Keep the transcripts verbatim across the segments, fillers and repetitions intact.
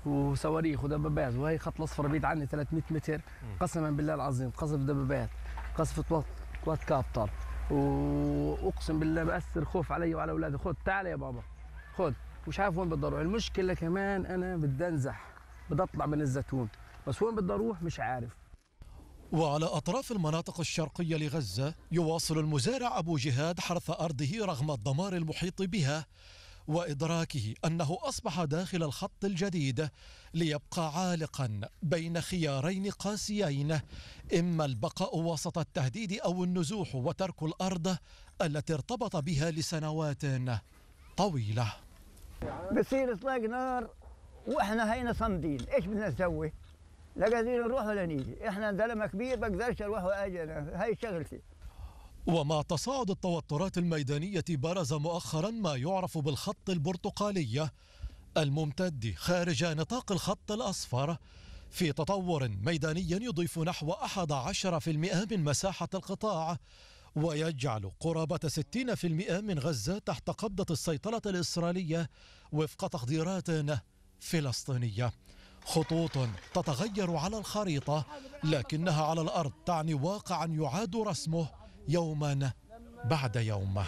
وصواريخ ودبابات، وهي خط الاصفر بعيد عني ثلاثمئة متر. قسما بالله العظيم قصف دبابات، قصف كواد كابتر، واقسم بالله بأثر خوف علي وعلى اولادي. خذ تعال يا بابا خذ، مش عارف وين بدي اروح. المشكله كمان انا بدي انزح، بدي اطلع من الزيتون، بس وين بدي اروح مش عارف. وعلى أطراف المناطق الشرقية لغزة يواصل المزارع أبو جهاد حرث أرضه رغم الدمار المحيط بها، وإدراكه أنه أصبح داخل الخط الجديد ليبقى عالقا بين خيارين قاسيين، إما البقاء وسط التهديد أو النزوح وترك الأرض التي ارتبط بها لسنوات طويلة. بصير إطلاق نار وإحنا هينا صامدين، إيش بدنا نسوي؟ لا قادرين نروح ولا نيجي، إحنا زلمة كبير بقدرش أروح وأجي، أنا هاي شغلتي. ومع تصاعد التوترات الميدانية برز مؤخرا ما يعرف بالخط البرتقالي الممتد خارج نطاق الخط الأصفر، في تطور ميداني يضيف نحو أحد عشر بالمئة من مساحة القطاع، ويجعل قرابة ستين بالمئة من غزة تحت قبضة السيطرة الإسرائيلية وفق تقديرات فلسطينية. خطوط تتغير على الخريطة لكنها على الأرض تعني واقعا يعاد رسمه يوما بعد يوم.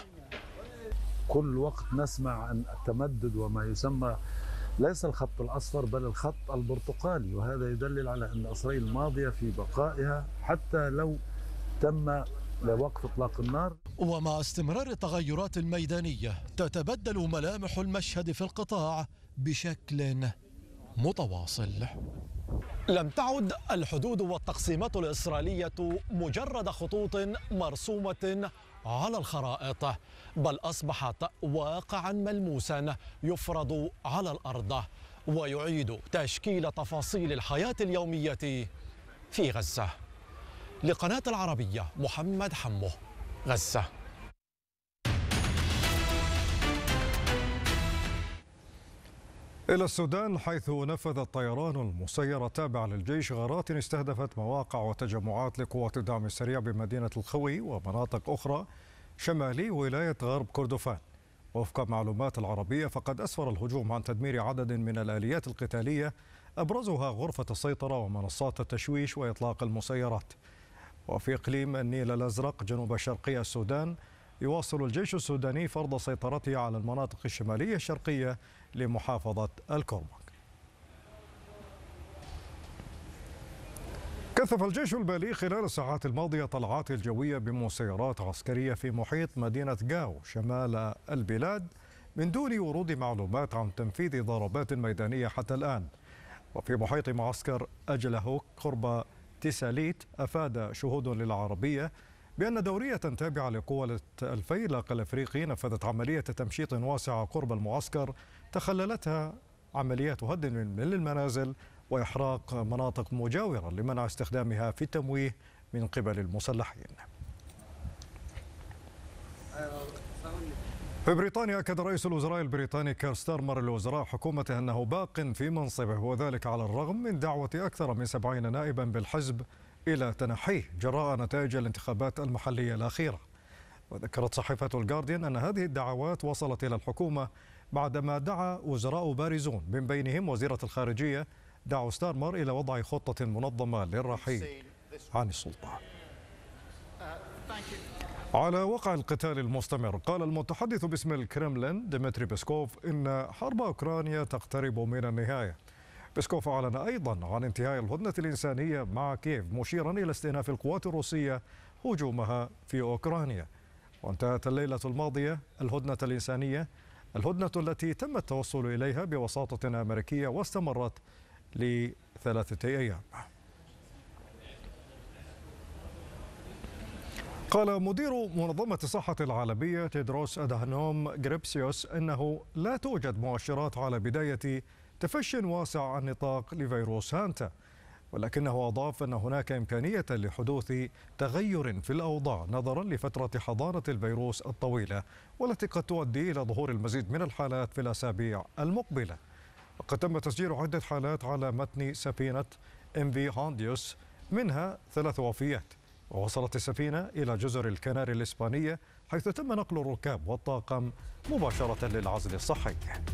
كل وقت نسمع عن التمدد وما يسمى ليس الخط الأصفر بل الخط البرتقالي، وهذا يدلل على أن إسرائيل ماضية في بقائها حتى لو تم لوقف إطلاق النار. ومع استمرار التغيرات الميدانية تتبدل ملامح المشهد في القطاع بشكل متواصل. لم تعد الحدود والتقسيمات الإسرائيلية مجرد خطوط مرسومة على الخرائط، بل أصبحت واقعا ملموسا يفرض على الأرض ويعيد تشكيل تفاصيل الحياة اليومية في غزة. لقناة العربية محمد حمو، غزة. إلى السودان، حيث نفذ الطيران المسير التابع للجيش غارات استهدفت مواقع وتجمعات لقوات الدعم السريع بمدينة الخوي ومناطق أخرى شمالي ولاية غرب كردفان. وفق معلومات العربية فقد أسفر الهجوم عن تدمير عدد من الآليات القتالية أبرزها غرفة السيطرة ومنصات التشويش وإطلاق المسيرات. وفي إقليم النيل الأزرق جنوب شرقي السودان يواصل الجيش السوداني فرض سيطرته على المناطق الشمالية الشرقية لمحافظة الكرمك. كثف الجيش البالي خلال الساعات الماضية طلعات الجوية بمسيرات عسكرية في محيط مدينة غاو شمال البلاد من دون ورود معلومات عن تنفيذ ضربات ميدانية حتى الآن. وفي محيط معسكر أجلهوك قرب تساليت أفاد شهود للعربية بأن دورية تابعة لقوة الفيلق الأفريقي نفذت عملية تمشيط واسعة قرب المعسكر تخللتها عمليات هدم من المنازل وإحراق مناطق مجاورة لمنع استخدامها في التمويه من قبل المسلحين. في بريطانيا أكد رئيس الوزراء البريطاني كير ستارمر لوزراء حكومته أنه باق في منصبه، وذلك على الرغم من دعوة أكثر من سبعين نائبا بالحزب إلى تنحيه جراء نتائج الانتخابات المحلية الأخيرة. وذكرت صحيفة الجارديان أن هذه الدعوات وصلت إلى الحكومة بعدما دعا وزراء بارزون من بينهم وزيرة الخارجية دعوا ستارمر إلى وضع خطة منظمة للرحيل عن السلطة. على وقع القتال المستمر، قال المتحدث باسم الكرملين ديمتري بيسكوف إن حرب أوكرانيا تقترب من النهاية. بيسكوف أعلن أيضا عن انتهاء الهدنة الإنسانية مع كييف، مشيرا إلى استئناف القوات الروسية هجومها في أوكرانيا. وانتهت الليلة الماضية الهدنة الإنسانية، الهدنة التي تم التوصل إليها بوساطة أمريكية واستمرت لثلاثة أيام. قال مدير منظمة الصحة العالمية تيدروس أدهانوم غريبسيوس إنه لا توجد مؤشرات على بداية تفشٍ واسع النطاق لفيروس هانتا، ولكنه أضاف أن هناك إمكانية لحدوث تغير في الأوضاع نظرا لفترة حضانة الفيروس الطويلة، والتي قد تؤدي إلى ظهور المزيد من الحالات في الأسابيع المقبلة. وقد تم تسجيل عدة حالات على متن سفينة إم في هانديوس، منها ثلاث وفيات. ووصلت السفينة إلى جزر الكناري الإسبانية، حيث تم نقل الركاب والطاقم مباشرة للعزل الصحي.